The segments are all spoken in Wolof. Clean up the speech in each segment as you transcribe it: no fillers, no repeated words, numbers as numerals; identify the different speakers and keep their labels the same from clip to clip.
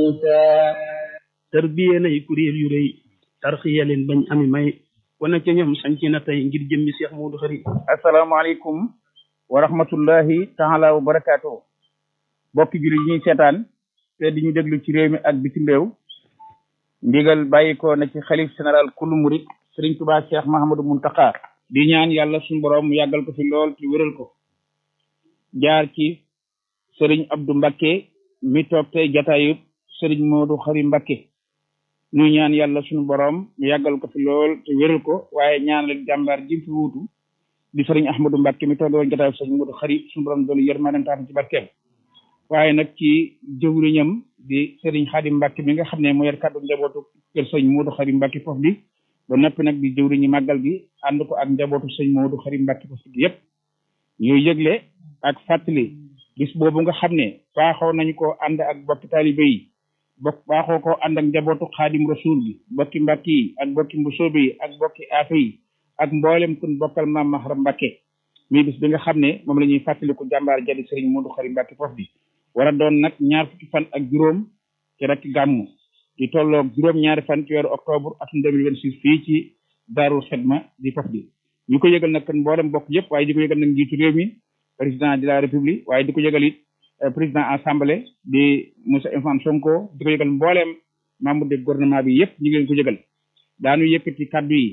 Speaker 1: Muusa
Speaker 2: tarbiye nay kuréel yu rëy tarxiya leen bañ ami may wana ca ñoom sañc na tey ngir jëmmi Seex Moodu Xari.
Speaker 3: asalaamaaleykum wa rahmatullahi taala wa barakaatu. bokki jullit yi ñuy seetaan te di ñu déglu ci réew mi ak bitim réew, ndigal bàyyikoo na ci xalif général kullu murit Sëriñ Tuubaa Cheikh Mahamadou Muntaqa di ñaan yàlla suñu borom mu yàggal ko fi lool te wéral ko, jaar ci Sëriñ Abdou Mbakke mi toog tey jataayub Sëriñ Moodu Xari Mbakke. ñuy ñaan yàlla suñu borom mu yàggal ko fi lool te wéral ko, waaye ñaanal jàmbaar ji fi wuutu di Sëriñ Ahmadou Mbakke mi toog woon jataayub Sëriñ Moodu Xari, suñu borom doolu yërmande taam ci barkeem. waaye nag ci jëwriñam di Sëriñ Xaadim Mbakke mi nga xam ne moo yor kàddu njabootu kër Sëriñ Moodu Xari Mbakke foofu bi ba noppi nag di jëwriñu màggal gi ànd ko ak njabootu Sëriñ Moodu Xari Mbakke foofu gi yëpp. ñuy yëgle ak fàttali bis boobu nga xam ne baaxoo nañu ko ànd ak bokki taalibe yi, baaxoo ko ànd ak njabootu Xaadim Rasuul bi, bokki Mbakke yi ak bokki Mbusoobe yi ak bokki Aafe yi ak mboolem kun bokkal Maam Mahram Mbakke. muy bis bi nga xam ne moom la ñuy fàttaliku jàmbaar jadi Sëriñ Moodu Xari Mbakke foofu bi war a doon nag 20 fan ak juróom ci rek gàmmu di tolloog juróom-ñaari fan ci weeru octobre atum 2026 fii ci Daarul Xidma di foofu bi. ñu ko yëgal nag kan mboolem bokk yëpp, waaye di ko yëgal nag njiitu réew mi président de la république, waaye di ko yëgal it président assemblée di Moussa Ousmane Sonko, di ko yëgal mbooleem membre de gouvernement bi yëpp ñu ngi leen ko yëgal. daanu yëkkati kaddu yi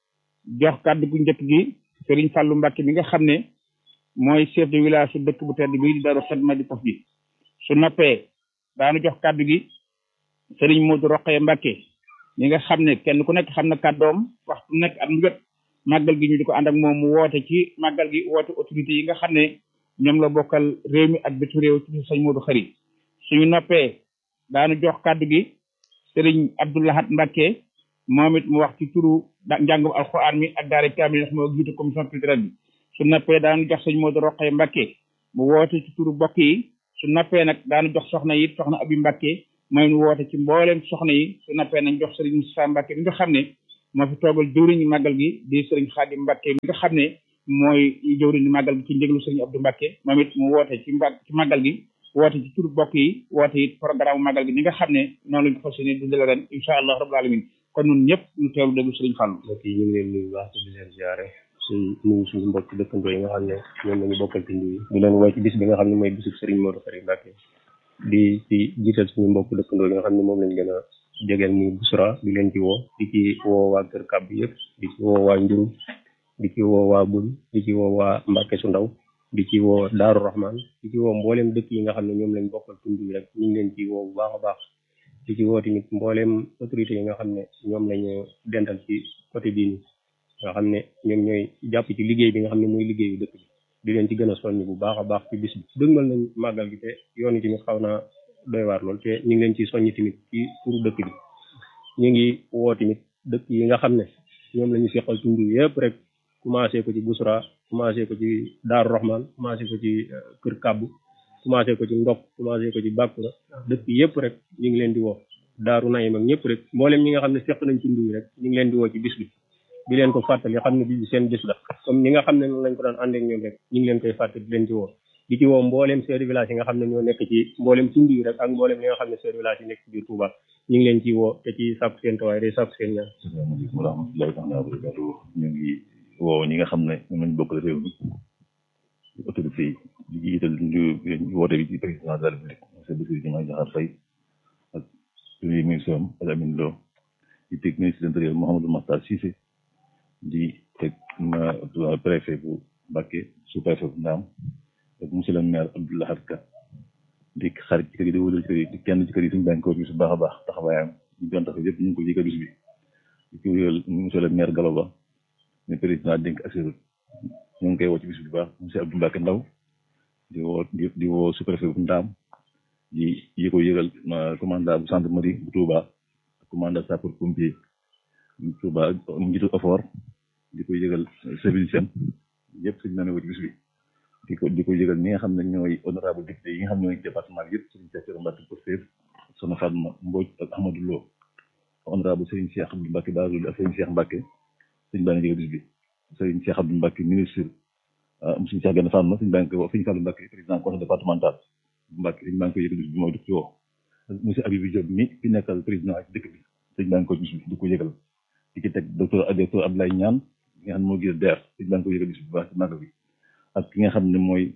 Speaker 3: jox kaddu gu njëkk gi Serigne Fallou Mbacké mi nga xam ne mooy chef de village su dëkk bu tedd bii di Daarul Xidma di foofu bi. su noppee daanu jox kaddu gi Serigne Modou Rokhaya Mbacké mi nga xam ne kenn ku nekk xam na kàddoom waxtu nekk at mu jot màggal gi ñu di ko ànd ak moom mu woote ci màggal gi, woote autorité yi nga xam ne ñoom la bokkal réew mi ak bitu réew ci Sëñ Moodu Xari. suñu noppee daanu jox kàddu gi Serigne Abdou Lahad Mbacké moom it mu wax ci turu njàngum alxuraan mi ak daara kaamil yi moo jiite commission culturelle bi. su noppee daanu jox Sëñ Moodu Rokhaya Mbacké mu woote ci turu bokk yi. su noppee nag daanu jox soxna yi soxna Abi Mbacké mooy nu woote ci mbooleem soxna yi. su noppee nañ jox Serigne Moustapha Mbacké mi nga xam ne moo fi toogal jëwriñu màggal gi di Serigne Khadim Mbacké mi nga xam ne mooy jëwriñu màggal gi ci njéglu Serigne Abdou Mbacké moom it mu woote ci màggal gi, woote ci turu bokk yi, woote it programme màggal gi ni nga xam ne noonu lañu ko fas yéene dundale ren incha allah rabbul alamin. kon ñun ñëpp ñu teewlu déglu Serigne Fallou.
Speaker 4: mbokk yi ñu ngi leen nuyu baax di leen ziare nuyu suñu mbokk dëkkandoo yi nga xam ne ñoom lañu bokkal ci ndu yi di leen woo ci bis bi nga xam ne mooy bisub Serigne Moodu Xari Mbacké di ci jiital suñu mbokk dëkkandoo yi nga xam ne moom lañ gën a jegeel muy Busra di leen ci woo, di ci woo waa Kër Kàbb yëpp, di ci woo waa Njurul, di ci woo waa Bul, di ci woo waa Mbacké su ndaw, di ci woo Daaru Rahman, di ci woo mbooleem dëkk yi nga xam ne ñoom lañ bokkal tund yi rek ñu ngi leen ci woo bu baax a baax. di ci woo tamit mbooleem autorité yi nga xam ne ñoom lañu dental ci côté bii nii nga xam ne ñoom ñooy jàpp ci liggéey bi nga xam ne mooy liggéeyu dëkk bi di leen ci gën a soññ bu baax a baax ci bis bi. dëgmal nañ màggal gi te yoon yi tamit xaw naa doy waar lool te ñu ngi leen ci soññ tamit ci turu dëkk bi. ñu ngi woo tamit dëkk yi nga xam ne ñoom la ñu seqal tund yëpp rek, commencé ko ci Busra, commencé ko ci Daaru Rahman, commencé ko ci Kër Kàbbu, commencé ko ci Ndok, commencé ko ci Bakura, dëkk yëpp rek ñu ngi leen di woo. Daaru Nayim ak ñëpp rek mboolem ñi nga xam ne seq nañ ci nduy rek ñu ngi leen di woo ci bis bi di leen ko fàttali xam ne bis bi seen bis la, comme ñi nga xam ne noonu lañ ko daan ànd ak ñoom rek ñu ngi leen koy fàttali di leen ci woo. di ci woo mbooleem chef de village yi nga xam ne ñoo nekk ci mbooleem tund yi rek ak mbooleem li nga xam ne chef de village yi nekk ci biir Touba ñu ngi leen ciy woo te ci sàkku seen tawaay day sàkku seen ñaan.
Speaker 5: asalaamaaleykum wa rahmatullahi taala wa barakatuh. ñu ngi woo ñi nga xam ne ñoom lañ bokkal réew mi autorité yi di jiital ñu woote bi ci président de la République monsieur Bassirou Diomaye Diakhar Faye ak premier ministre am Alamine Lo, di teg ministre de l'Intérieur Mouhamadou Makhtar Cissé, di teg préfet bu Mbacké, sous-préfet bu Ndaam ak monsieur le maire Abdou Lahad Ka, di xarit ci kër yi di wóolu ci kër yi di kenn ci kër yi suñu bànk ko bi su baax a baax taxawaayam ñu doon tax yëpp ñu ngi ko yëgal bis bi di ko yëgal monsieur le maire Gallo Ba ñu président dénk assuré ñu ngi koy woo ci bis bi baax monsieur Abdou Mbacké Ndaw di woo sous-préfet bu Ndaam di ko yëgal commandant bu gendarmerie bu Touba, commandant sapeur pompier bu Touba, njiitu effort di ko yëgal service seen yëpp suñu nane woo ci bis bi di ko yëgal ñi nga xam ne ñooy honorable député yi nga xam ne ñooy département bi yëpp Serigne Cheikh Mbacké Pastef Soxna Fatma Mbodj ak Ahmadou Lo, honorable Serigne Cheikh Abdou Mbacké Bazoul ak Serigne Cheikh Mbacké suñu baa ngi yëgal bis bi. Serigne Cheikh Abdou Mbacké ministre monsieur Cheikh Gana Fatma suñu baa ngi koy woo Serigne Fallou Mbacké président conseil départemental bu Mbacké suñu baa ngi koy yëgal bis bi mooy dëkk ci woo monsieur Habibou Diop mi fi nekkal président ak dëkk bi sëñ baa ngi ko bis bi di ko yëgal di ci teg docteur Abdoulaye Niane ki nga xam ne moo gis DER sëñ baa ngi ko yëgal bis bu baax ci màggal bi ak ki nga xam ne mooy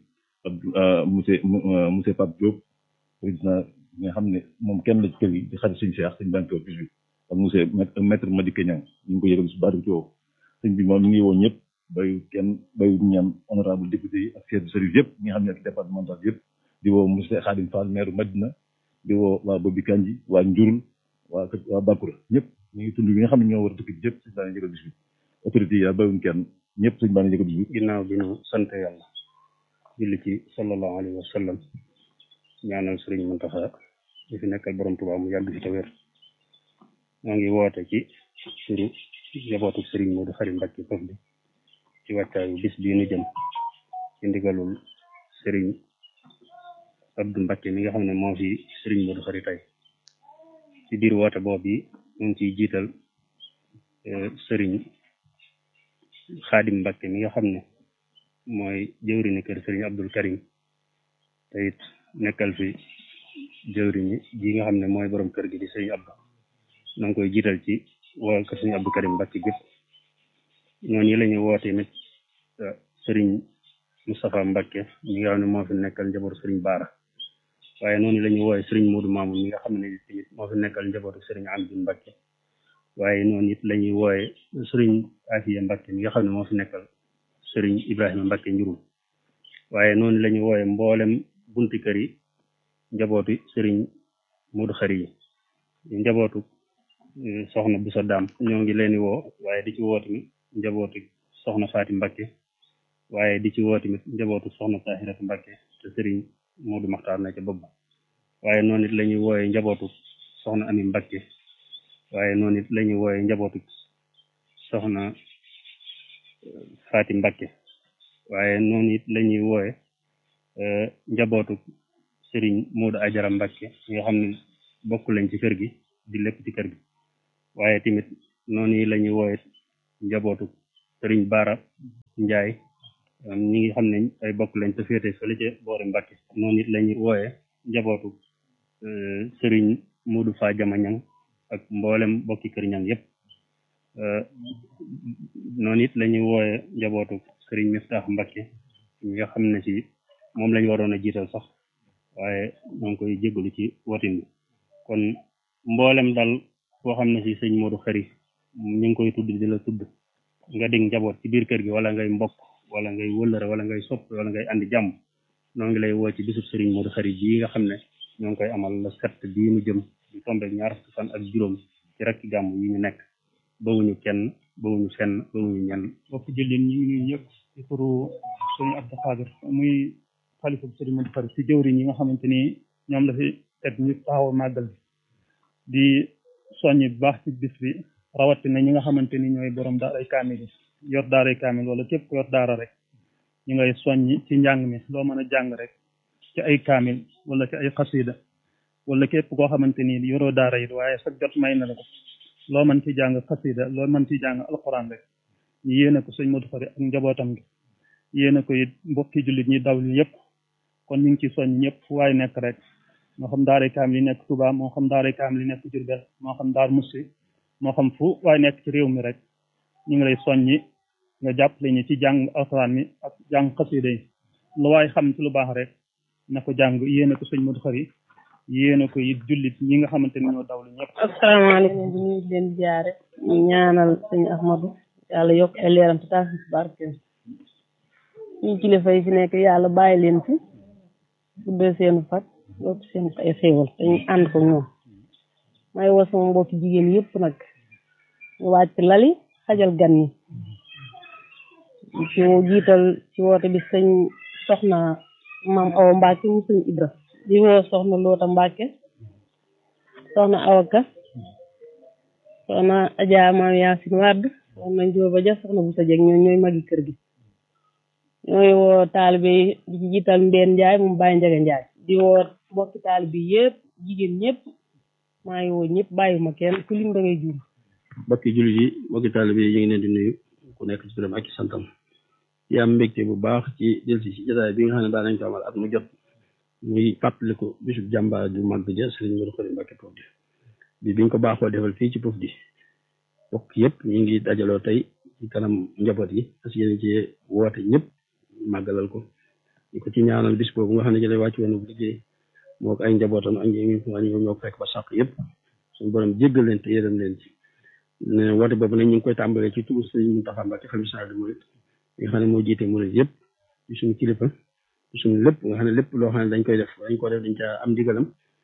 Speaker 5: monsieur Pape Diop président bi nga xam ne moom kenn la ci kër gi di xarit sëñ Cheikh sëñ baa ngi ko bis bi ak monsieur maître Madické Niang ñu ngi ko yëgal bis bu baax di ci woo sëñ bi moom mi ngi woo ñëpp bayu ñaan honorable député yi ak chef de service yëpp ñi nga xam ne ak départemental yëpp di woo monsieur Khadim Fall maire Madina di woo waa Bobi Kanji waa Njurul waa Bakura ñëpp ñu ngi tund bi nga xam ne ñoo war a dëkk bi yëpp sëñ baa ngi yëgal bis bi autorité yi bayuñ kenn ñëpp sëñ baa ngi yëgal bis bi
Speaker 2: ginnaaw bi ñu sant yàlla julli ci sallallahu alayhi wa sallam ñaanal sëriñ Muntaxa ñu fi nekkal borom Tuubaa mu yàgg fi te wér moo ngi woote ci turu njabootu sëriñ Modou Khary Mbacké Pofdy bi ci wàccaayu bis bii nu jëm ci ndigalul sëriñ Abdou Mbacké mi nga xam ne moo fi sëriñ Modou Khary tey ci biir woote boobu yi ñu ngi ciy jiital sëriñ Khadim Mbacké mi nga xam ne mooy jëwriñu kër sëriñ Abdul Karim te it nekkal fi jëwriñi ji nga xam ne mooy borom kër gi di sëriñ Abdou na nga koy jiital ci waa kër sëriñ Abdou Karim Mbacké gépp ñooñu la ñu woote nit sëriñ Moustapha Mbacké ñi nga xam ne moo fi nekkal njabootu sëriñ Baara waaye noonu la ñu wooye sëriñ Modou Mamoun mi nga xam ne tamit moo fi nekkal njabootu sëriñ Amdi Mbacké waaye noonu it la ñuy wooye sëriñ Afiya Mbacké mi nga xam ne moo fi nekkal sëriñ Ibrahima Mbacké njurul waaye noonu la ñu wooye mboolem bunti kër yi njabootu sëriñ Modou Khary yi njabootu soxna Boussa Dam ñoo ngi leen di woo waaye di ci woo tamit njabootu soxna Faati Mbacké waaye di ci woo tamit njabootu soxna Tahiratu Mbacké te sëriñ Modou Makhtar na ca bopp waaye noonu it la ñuy wooye njabootu soxna Ami Mbacké waaye noonu it la ñuy wooye njabootu soxna Faati Mbacké waaye noonu it la ñuy wooye njabootu sëriñ Modou Ajara Mbacké nga xam ne bokk lañ ci kër gi di lépp ci kër gi waaye tamit noonu la ñuy wooye njabootu sëriñ Baara Njaay ñi ngi xam ne ay bokk lañ te féete fële ca boori Mbacké noonu it la ñuy wooye njabootu sëriñ Modou Fa Jama Ñang ak mboolem bokki kër ñang yëpp noonu it la ñuy wooye njabootu sëriñ Miftaax Mbacké ñi nga xam ne si moom lañ waroon a jiital sax waaye ñoo ngi koy jégalu ci wotin bi kon mboolem dal koo xam ne si sëñ Modou Khary ñu ngi koy tudd di la tudd nga dig njaboot ci biir kër gi wala ngay mbokk wala ngay wëllëre wala ngay sopp wala ngay andi jàmm noo ngi lay woo ci bisub sëriñ Modou Khary bii nga xam ne ñoo ngi koy amal la 7 bii mu jëm di tombe ñaar fukki fan ak juróom ci rakki gàmm yi ñu nekk bawuñu kenn bawuñu fenn bawuñu ñenn
Speaker 1: bokk jëlin ñu ngi nuyu ñëpp ci turu sëriñ Abdou Khadir muy xalifa bu sëriñ Modou Khary ci jëwriñ yi nga xamante ni ñoom la fi teg ñu taxaw màggal bi di soññi bu baax ci bis bi rawatina ñi nga xamante ni ñooy borom daaray kaamil yi yor daaray kaamil wala képp ku yor daara rek ñu ngay soññi ci njàng mi loo mën a jàng rek ci ay kaamil wala ci ay xasida wala képp koo xamante ni yoroo daara yi waaye sax jot may na la ko loo mën ci jàng xasida loo mën ci jàng alxuraan rek ñu yéene ko sëñ Modou Khary ak njabootam gi yéene ko it mbokki jullit ñi dawlu yëpp kon ñu ngi ci soññ ñëpp fu waay nekk rek moo xam daaray kaamil yi nekk Touba moo xam daaray kaamil yi nekk Diourbel moo xam daar Moussi moo xam fu waay nekk ci réew mi rek ñu ngi lay soññi nga jàppale ñu ci jàng alxuraan mi ak jàng xasida yi lu waay xam ci lu baax rek na ko jàng yéene ko sëñ Modou Khary yéene ko it jullit ñi nga xamante ni ñoo dawlu ñëpp.
Speaker 6: asalaamaaleykum bi ñu leen jaare ñu ñaanal sëñ Ahmadou yàlla yokk ay leeram te taas ci barkeem ñu kilifa yi fi nekk yàlla bàyyi leen fi guddee seenu fat yokk seen ay xéewal te ñu ànd ko ñoom may woo sama mbokki jigéen yëpp nag ñu wàcc lali xajal gan yi ci jiital ci woote bi sëñ soxna maam Awa Mbacké mu sëñ Ibra di woo soxna Loota Mbacké soxna Awa Ka soxna Adja maam Yaasin Wàdd soxna Njóoba Ja soxna bu sa jeg ñooy magi kër gi ñooy woo taalibe yi di ci jiital Mbeen Njaay moom Baye Njaga Njaay di woo mbokki taalibe yëpp jigéen ñëpp maa ngi woo ñëpp bàyyiwuma kenn ku lim da ngay juum
Speaker 2: mbokki jullit yi mbokki taalibe yi ñu ngi leen di nuyu ku nekk ci turam ak ci santam yi am mbégte bu baax ci jël si jotaay bi nga xam ne daan nañ ko amal at mu jot
Speaker 7: muy fàttaliku bisub jàmbaar ju màgg ja Sëriñ Modou Khary Mbacké Pofdy bi biñ ko baaxoo defal fii ci Pofdy bokk yëpp ñu ngi dajaloo tey ci kanam njaboot yi parce que yéen ci woote ñëpp màggalal ko di ko ci ñaanal bis boobu nga xam ne ci lay wàcc woon bu liggéey moo ko ay njabootam ak ñoom ñoo fekk ba sàq yëpp suñu borom jéggal leen te yërëm leen ci ne woote boobu nag ñu ngi koy tàmbalee ci turu Sëriñ Mountakha Mbacké xalifa général des mourides nga xam ne moo jiite murid yëpp ci suñu kilifa ci suñu lépp nga xam ne lépp loo xam ne dañ koy def dañ caa am ndigalam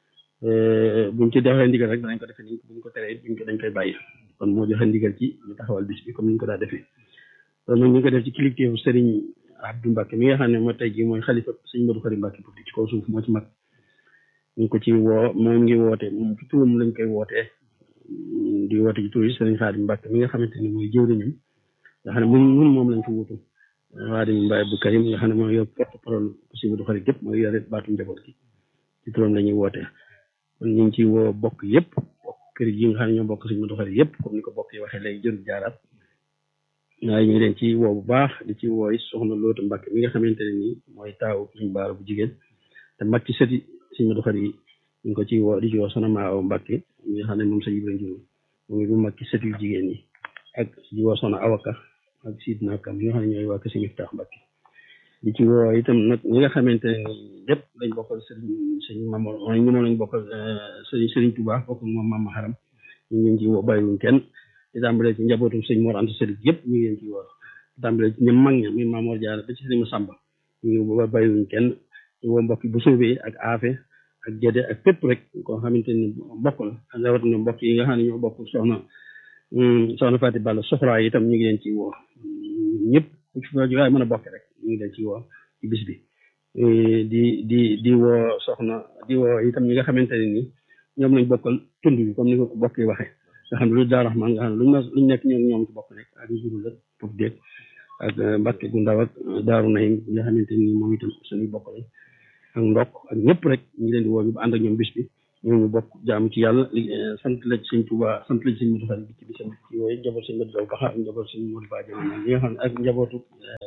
Speaker 7: buñ ci defee ndigal rek danañ ko defee ni buñ ko teree dañ koy bàyyi kon moo joxe ndigal ci ñu taxawal bis bi comme ni ñu ko daa defee kon nag ñu ngi ko def ci kilifteefu Sëriñ Abdou Mbacké mi nga xam ne moo tey jii mooy xalifa Sëriñ Modou Khary Mbacké Pofdy ci kaw suuf moo ci mag ñu ko ci woo moom ngi woote moom ci turam lañ koy wootee di woote ci tur yi Sëriñ Khadim Mbacké mi nga xamante ni mooy jëwriñam nga xam ne mun moom lañ ko wutu Khadim Mbaye Abdou Karim nga xam ne mooy yor porte-parole Sëriñ Modou Khary gépp mooy yore baatu njaboot gi ci turam la ñuy wootee kon ñu ngi ci woo bokk yëpp bokk kër yi nga xam ne ñoo bokk Sëriñ Modou Khary yëpp comme ni ko bokk yi waxee léegi jël jaaraat waaye ñu ngi leen ci woo bu baax di ci wooy soxna Loota Mbacké mi nga xamante ne nii mooy taaw suñu baara bu jigéen te mag ci sëti Sëriñ Modou Khary yi ñu ngi ko ci woo di ci woo soxna Maawa Mbacké mi nga xam ne moom sa Ibrahima Diouf moom bu mag ci sëti yu jigéen yi ak di woo soxna Awaka ak Sidna Kam mi nga xam ne ñooy waa kër Sëriñ Miftaax Mbacké di ci woo itam nag ñi nga xamante ne nii lépp lañ bokkal sëriñ Mamour mooy ñu moom lañ bokkal Sëriñ Touba bokk moom Mame Haram ñu ngi leen ci woo bàyyiwuñ kenn di tàmbalee ci njabootu Sëriñ Mor Anta Sali yëpp ñu ngi leen ci woo di tàmbalee ci ñoom mag ña muy Mamour Diarra ba ci Sëriñ Massamba ñu ngi woo bàyyiwuñ kenn ñu woo mbokk bu soobee ak aafe ak Gédé ak fépp rek koo xamante ni bokk la ak rawatina mbokk yi nga xam ne ñoo bokk soxna Fatou Balla soxraa yi itam ñu ngi leen ci woo ñëpp ku ci waaye mën a bokk rek ñu ngi leen ci woo ci bis bi di woo di woo itam ñi nga xamante ne ni ñoom lañ bokkal tund bi comme ni ko bokk yi waxee nga xam ne lu Daaru Rahmaan nga xam ne luñ nekk ñoom ci bokk rek ak njurul la foofu déeg ak Mbàkke gu ndaw ak Daaru Nahim nga xamante ni moom itam suñuy bokk lañ ak ndokk ak ñëpp rek ñu ngi leen di woo ñu ànd ak ñoom bis bi ñu bokk jaamu ci yàlla sant la ci Sëriñ Tuubaa sant la ci Sëriñ Modou Khary bi ci bisam ci wooyu njaboot Sëriñ Modou Daw Baxa ak njaboot Sëriñ Modou Ba Jama ñi nga xam ne ak njabootu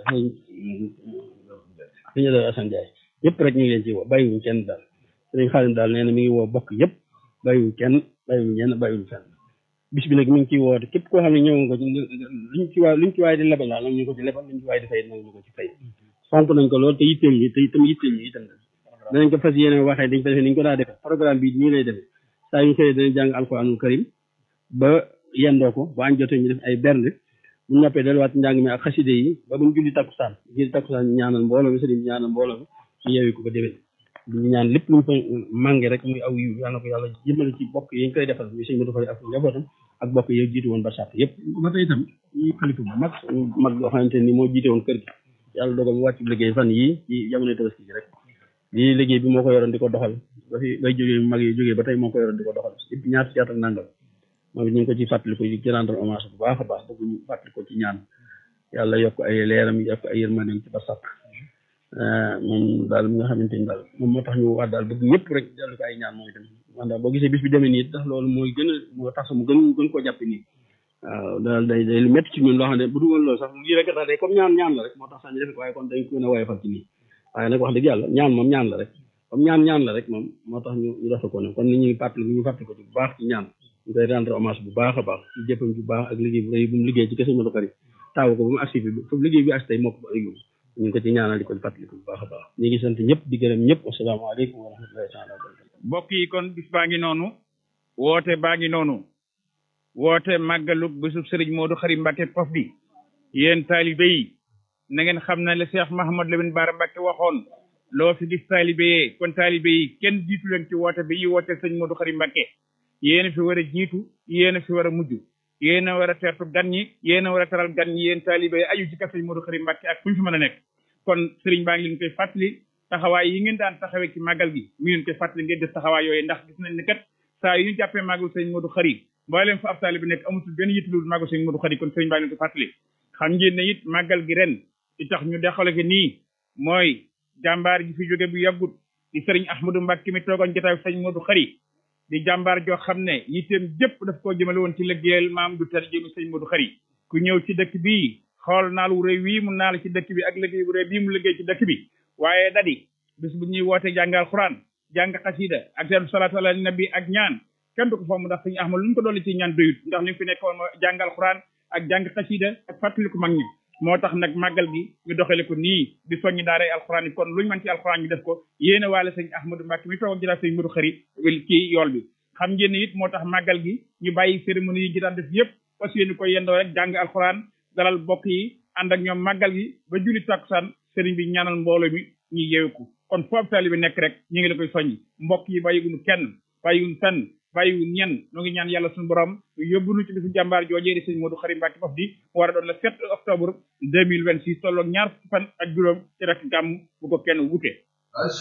Speaker 7: Sëriñ Daw Assane Ndiaye ñëpp rek ñu ngi leen ci woo bàyyiwuñ kenn daal Sëriñ Xaadim daal nee na mi ngi woo bokk yëpp bàyyiwuñ kenn bàyyiwuñ ñenn bàyyiwuñ fenn bis bi nag mi ngi ciy woote képp koo xam ne ñëw nga ko luñ ci waay di lebal daal nag ñu ko ci lebal luñ ci waay di fay nag ñu ko ci fay fonk nañ ko lool te yitteel ñi te itam yitteel ñi itam danañ ko fas yéene waxee dañ ko defee ni ñu ko daa defee programme bi nii lay defee saa yu xëyee danañ jàng alxuraanul karim ba yendoo ko bu añ jotee ñu def ay bernde bu noppee delluwaat njàng mi ak xaside yi ba buñ julli takkusaan ñaanal mbooloo mi sëriñ ñaanal mbooloo mi ñu yeewi ko déwén ñu ñaan lépp luñ fa mànge rek muy aw yu yàlla na ko yàlla jëmale ci bokk yi ñu koy defal muy Sëriñ Modou Khary ak njabootam ak bokk yi jiitu woon ba sàpp yëpp ba tey itam ñuy xalifa bu mag yoo xamante ni moo jiite woon kër gi yàlla dogal mu wàcc liggéey fan yii ci jamono tabaski ji rek lii liggéey bi moo ko yoroon di ko doxal ba fi bay jógee mag yi jógee ba tey moo ko yoroon di ko doxal depuis ñaar ci at ak nangam moom it ñu ngi ko ci fàttaliku ci rendre hommage bu baax a baax bëgg ñu fàttaliku ci ñaan yàlla yokk ay leeram yokk ay yërmandeem ci ba sàpp moom daal mi nga xamante ni daal moom moo tax ñu wax daal bëgg ñëpp rek dellu ko ay ñaan mooy dem man daal boo gisee bis bi demee nii tax loolu mooy moo tax mu gën koo jàppe nii waaw daal day lu métti ci ñun loo xam ne bu dugal loolu sax lii rek tax day comme ñaan la rek moo tax sax ñu def ko waaye kon dañ ko gën a woyofal ci nii waaye nag wax dëgg yàlla ñaan moom ñaan la rek comme ñaan la rek moom moo tax ñu defe ko ne kon ni ñuy fàttali ko ci bu baax ci ñaan ñu koy rendre hommage bu baax a baax ci jëppam bu baax ak liggéey bu rëy bu mu liggéey ci kër Sëriñ Modou Khary taaw ko ba mu agsi bi foofu liggéey bi agsi tey moo ko ba ñu ngi ko ci ñaanal di ko fàttaliku bu baax a baax ñu ngi sant ñëpp di gërëm ñëpp asalaamaaleykum wa rahmatullahi taala wa barakatuh
Speaker 3: mbokk yi kon bis baa ngi noonu woote baa ngi noonu woote màggalu bésub Sëriñ Modou Khary Mbacké Pofdy yéen taalibe yi na ngeen xam ne le Cheikh Mahamad Lamine Bara Mbacké waxoon loo fi gis taalibe yee kon taalibe yi kenn jiitu leen ci woote bi yi woote Sëriñ Modou Khary Mbacké yéen fi war a jiitu yéen fi war a mujj yéen a war a teertu gan ñi yéen a war a taral gan ñi yéen taalibe yi aju ci kër Sëriñ Modou Khary Mbacké ak fu ñu fi mën a nekk kon sëriñ baa ngi leen koy fàttali taxawaay yi ngeen daan taxawee ci màggal gi mi ngeen koy fàttali ngeen def taxawaay yooyu ndax gis nañ ne kat saa yu ñu jàppee màggal Sëriñ Modou Khary mbooleem fa ab taalibe bi nekk amutul benn yittulul màggal Sëriñ Modou Khary kon sëriñ baa ngi leen koy fàttali xam ngeen ne it màggal gi ren li tax ñu dexale ko nii mooy jàmbaar ji fi jóge bu yàggut di sëriñ Ahmadou Mbacké mi toogoon jotaay Sëriñ Modou Khary di jàmbaar joo xam ne yitteem jëpp daf koo jëmale woon ci liggéeyal maam du tar jëmi Sëriñ Modou Khary ku ñëw ci dëkk bii xool naal wu rëy wii mu naal ci dëkk bi ak liggéey bu rëy bii mu liggéey ci dëkk bi waaye dadi bis bu ñuy woote jàng alxuraan jàng xasida ak seen salaatu ala nabi ak ñaan kenn du ko fomm ndax sëñ Ahmad lu ñu ko dolli ci ñaan doyut ndax li mu fi nekkoon jàng alxuraan ak jàng xasida ak fàttaliku mag ñi moo tax nag màggal gi ñu doxale ko nii di soññi daaray alxuraan yi kon luñu mën ci alxuraan ñu def ko yéene waale sëñ Ahmadou Mbacke mi toog ak jëlaat sëñ Modou Khari ci yool bi xam ngeen ne it moo tax màggal gi ñu bàyyi cérémonie yi ji daan def yëpp parce que ñu ko yendoo rek jàng alxuraan dalal bokk yi ànd ak ñoom màggal gi ba julli takkusaan sëriñ bi ñaanal mbooloo mi ñu yeewu kon foofu taali bi nekk rek ñu ngi la koy soññi mbokk yi bàyyiwuñu kenn bàyyiwuñu fenn bàyyiwuñu ñenn ñoo ngi ñaan yàlla suñu borom yóbbu nu ci bisu jàmbaar joojee di sëñ Modou Khari Mbacke Pofdy mu war a doon le 7 octobre 2026 tolloog ñaar fan ak juróom ci rek gàmm bu ko kenn wute